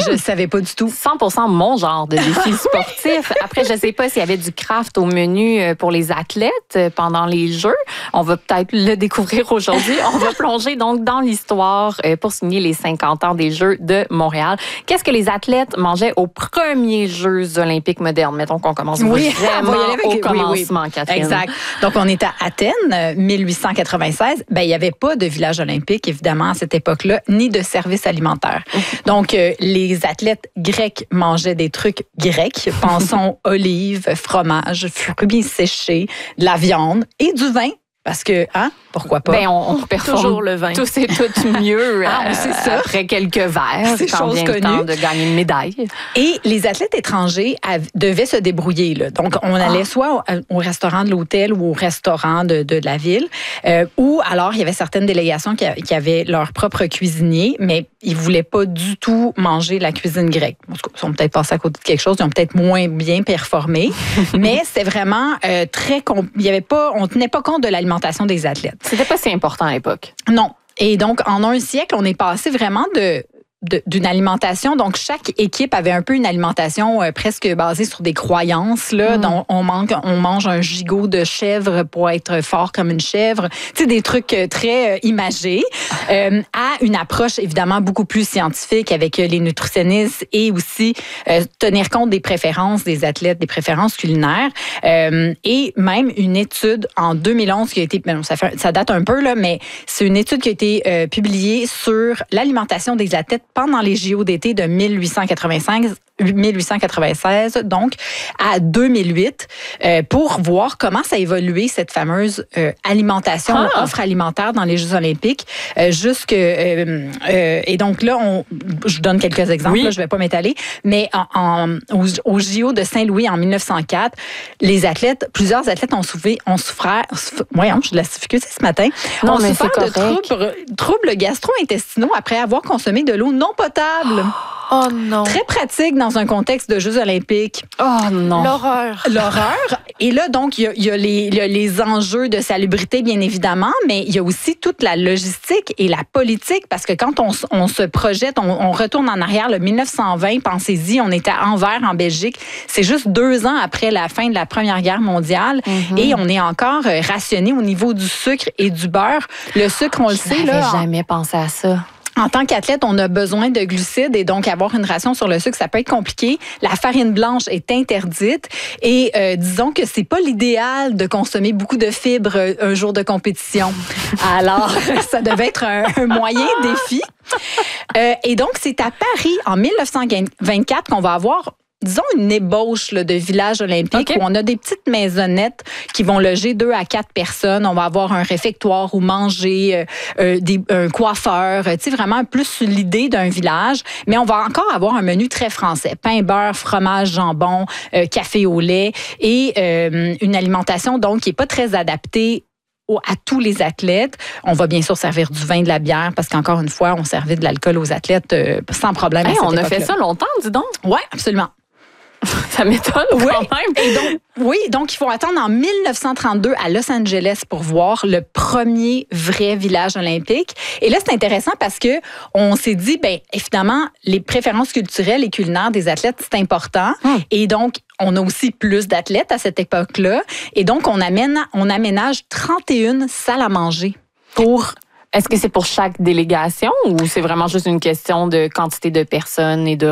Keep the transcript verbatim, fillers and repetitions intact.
Je ne savais pas du tout. cent pour cent mon genre de défi sportif. Après, je ne sais pas s'il y avait du craft au menu pour les athlètes pendant les Jeux. On va peut-être le découvrir aujourd'hui. On va plonger donc dans l'histoire pour signer les cinquante ans des Jeux de Montréal. Qu'est-ce que les athlètes mangeaient aux premiers Jeux olympiques modernes? Mettons qu'on commence oui, vraiment avec, au oui, commencement, oui. Catherine. Exact. Donc, on est à Athènes, mille huit cent quatre-vingt-seize. Ben, il n'y avait pas de village olympique, évidemment, à cette époque-là, ni de service alimentaire. Donc, euh, les athlètes grecs mangeaient des trucs grecs. Pensons olives, fromage, fruits séchés, de la viande et du vin. Parce que, hein, pourquoi pas? Ben, on, on performe toujours le vin. Tous et toutes mieux ah, euh, c'est ça. après quelques verres. C'est quand chose vient le connue. temps de gagner une médaille. Et les athlètes étrangers av- devaient se débrouiller. Là. Donc, on allait ah. soit au, au restaurant de l'hôtel ou au restaurant de, de, de la ville, euh, ou alors il y avait certaines délégations qui, a, qui avaient leur propre cuisinier, mais ils ne voulaient pas du tout manger la cuisine grecque. Ils sont peut-être passés à côté de quelque chose, ils ont peut-être moins bien performé, mais c'était vraiment euh, très... Comp- il y avait pas, on ne tenait pas compte de l'alimentation des athlètes. C'était pas si important à l'époque. Non. Et donc, en un siècle, on est passé vraiment de... De, d'une alimentation. Donc, chaque équipe avait un peu une alimentation euh, presque basée sur des croyances. Là, mm. dont on, manque, on mange un gigot de chèvre pour être fort comme une chèvre. Tu sais, des trucs très euh, imagés. Euh, à une approche, évidemment, beaucoup plus scientifique avec les nutritionnistes et aussi euh, tenir compte des préférences des athlètes, des préférences culinaires. Euh, et même une étude en deux mille onze qui a été... Ça, fait, ça date un peu, là, mais c'est une étude qui a été euh, publiée sur l'alimentation des athlètes pendant les J O d'été de mille huit cent quatre-vingt-cinq, mille huit cent quatre-vingt-seize, donc à deux mille huit, euh, pour voir comment ça a évolué, cette fameuse euh, alimentation, ah. offre alimentaire dans les Jeux olympiques. Euh, jusque, euh, euh, et donc là, on, je donne quelques exemples, oui. là, je ne vais pas m'étaler, mais en, en, aux, aux J O de Saint-Louis en mille neuf cent quatre, les athlètes, plusieurs athlètes ont souffert, ont souffert, voyons, j'ai de la difficulté ce matin, non, ont mais souffert de troubles, troubles gastro-intestinaux après avoir consommé de l'eau non potable. Oh non. Très pratique dans un contexte de Jeux olympiques. Oh non. L'horreur. L'horreur. Et là, donc, il y a, il y a, les, il y a les enjeux de salubrité, bien évidemment, mais il y a aussi toute la logistique et la politique, parce que quand on, on se projette, on, on retourne en arrière, le mille neuf cent vingt, pensez-y, on était à Anvers, en Belgique. C'est juste deux ans après la fin de la Première Guerre mondiale, mm-hmm. et on est encore rationné au niveau du sucre et du beurre. Le sucre, on le Je sait, là. Je n'avais jamais pensé à ça. En tant qu'athlète, on a besoin de glucides et donc avoir une ration sur le sucre, ça peut être compliqué. La farine blanche est interdite et euh, disons que c'est pas l'idéal de consommer beaucoup de fibres un jour de compétition. Alors, ça devait être un, un moyen défi. Euh, et donc, c'est à Paris, en mille neuf cent vingt-quatre, qu'on va avoir disons une ébauche là, de village olympique, okay. où on a des petites maisonnettes qui vont loger deux à quatre personnes. On va avoir un réfectoire où manger, euh, euh, des, un coiffeur, tu sais, vraiment plus l'idée d'un village. Mais on va encore avoir un menu très français. Pain, beurre, fromage, jambon, euh, café au lait et euh, une alimentation donc qui n'est pas très adaptée à tous les athlètes. On va bien sûr servir du vin, de la bière, parce qu'encore une fois, on servait de l'alcool aux athlètes euh, sans problème. Hey, on a fait ça longtemps, dis donc. Oui, absolument. Ça m'étonne oui. quand même. Et donc, oui, donc il faut attendre en mille neuf cent trente-deux à Los Angeles pour voir le premier vrai village olympique. Et là, c'est intéressant parce que on s'est dit, ben évidemment, les préférences culturelles et culinaires des athlètes, c'est important. Hum. Et donc, on a aussi plus d'athlètes à cette époque-là. Et donc, on, amène, on aménage trente et une salles à manger pour... Est-ce que c'est pour chaque délégation ou c'est vraiment juste une question de quantité de personnes et de